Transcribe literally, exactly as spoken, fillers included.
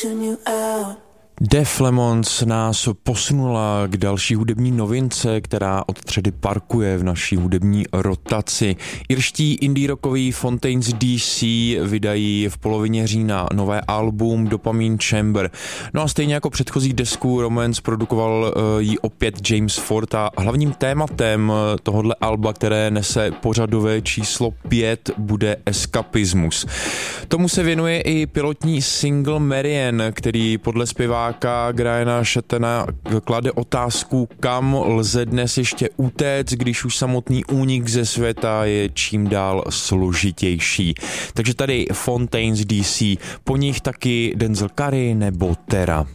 tune you out. Def Lemons nás posunula k další hudební novince, která od Tředy parkuje v naší hudební rotaci. Irští indie rockoví Fontaines D C vydají v polovině října nové album Dopamine Chamber. No a stejně jako předchozí desku Romance produkoval ji opět James Ford a hlavním tématem tohodle alba, které nese pořadové číslo pět, bude eskapismus. Tomu se věnuje i pilotní single Marian, který podle zpěváka Graena Shetana klade otázku, kam lze dnes ještě utéct, když už samotný únik ze světa je čím dál složitější. Takže tady Fontaines D C, po nich taky Denzel Curry nebo Terra.